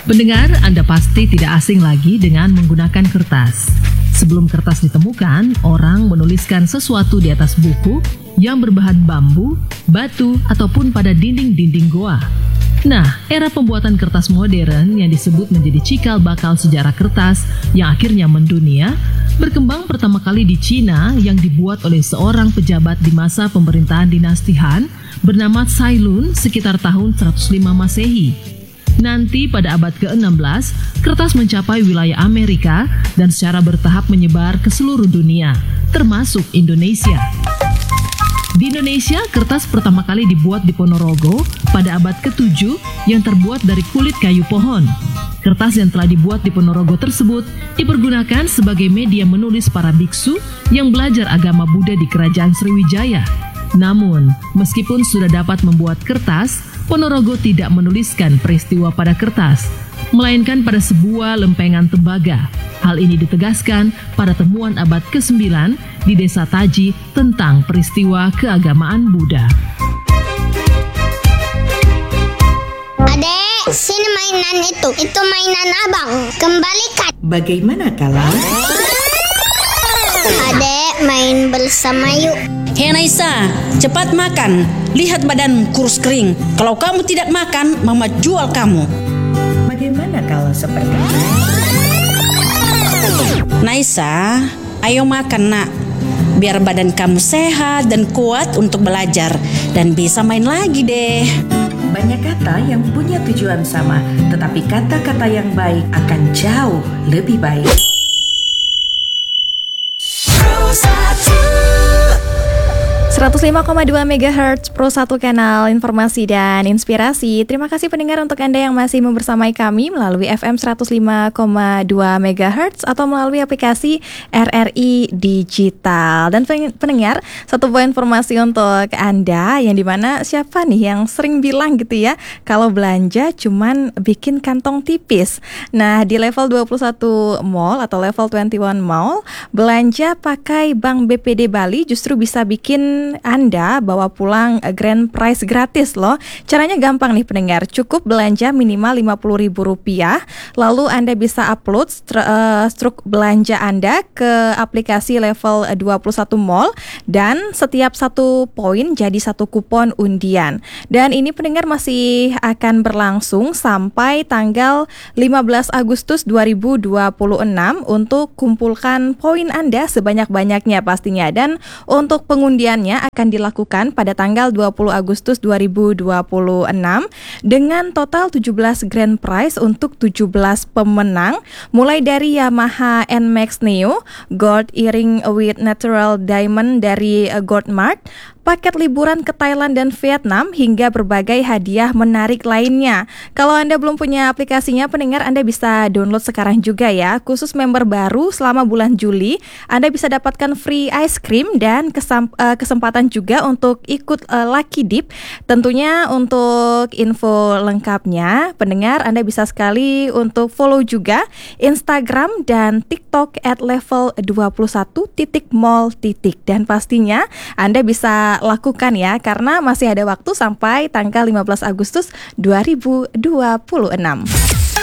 Pendengar, Anda pasti tidak asing lagi dengan menggunakan kertas. Sebelum kertas ditemukan, orang menuliskan sesuatu di atas buku yang berbahan bambu, batu, ataupun pada dinding-dinding goa. Nah, era pembuatan kertas modern yang disebut menjadi cikal bakal sejarah kertas yang akhirnya mendunia, berkembang pertama kali di Cina yang dibuat oleh seorang pejabat di masa pemerintahan dinasti Han bernama Cai Lun sekitar tahun 105 Masehi. Nanti pada abad ke-16, kertas mencapai wilayah Amerika dan secara bertahap menyebar ke seluruh dunia, termasuk Indonesia. Di Indonesia, kertas pertama kali dibuat di Ponorogo pada abad ke-7 yang terbuat dari kulit kayu pohon. Kertas yang telah dibuat di Ponorogo tersebut dipergunakan sebagai media menulis para biksu yang belajar agama Buddha di Kerajaan Sriwijaya. Namun, meskipun sudah dapat membuat kertas, Ponorogo tidak menuliskan peristiwa pada kertas, melainkan pada sebuah lempengan tembaga. Hal ini ditegaskan pada temuan abad ke-9 di Desa Taji tentang peristiwa keagamaan Buddha. Adek, sini mainan itu mainan abang, kembalikan. Bagaimana kalau? Adek, main bersama yuk. Hei Naisa, cepat makan. Lihat badan kurus kering. Kalau kamu tidak makan, Mama jual kamu. Bagaimana kalau seperti itu? Naisa, ayo makan nak. Biar badan kamu sehat dan kuat untuk belajar. Dan bisa main lagi deh. Banyak kata yang punya tujuan sama, tetapi kata-kata yang baik akan jauh lebih baik. 105,2 MHz Pro 1 kanal informasi dan inspirasi. Terima kasih pendengar untuk Anda yang masih membersamai kami melalui FM 105,2 MHz atau melalui aplikasi RRI Digital. Dan pendengar, satu buah informasi untuk Anda yang dimana siapa nih yang sering bilang gitu ya, kalau belanja cuman bikin kantong tipis. Nah, di level 21 mall atau level 21 mall, belanja pakai Bank BPD Bali justru bisa bikin Anda bawa pulang grand prize gratis loh. Caranya gampang nih pendengar, cukup belanja minimal Rp50.000, lalu Anda bisa upload struk belanja Anda ke aplikasi level 21 mall dan setiap satu poin jadi satu kupon undian. Dan ini pendengar masih akan berlangsung sampai tanggal 15 Agustus 2026 untuk kumpulkan poin Anda sebanyak-banyaknya pastinya. Dan untuk pengundiannya akan dilakukan pada tanggal 20 Agustus 2026 dengan total 17 grand prize untuk 17 pemenang, mulai dari Yamaha NMAX Neo, Gold Earring with Natural Diamond dari Goldmark, paket liburan ke Thailand dan Vietnam, hingga berbagai hadiah menarik lainnya. Kalau Anda belum punya aplikasinya, pendengar, Anda bisa download sekarang juga ya. Khusus member baru selama bulan Juli, Anda bisa dapatkan free ice cream dan kesempatan juga untuk ikut Lucky Dip. Tentunya untuk info lengkapnya, pendengar, Anda bisa sekali untuk follow juga Instagram dan TikTok @level21.mall. Dan pastinya Anda bisa lakukan ya, karena masih ada waktu sampai tanggal 15 Agustus 2026.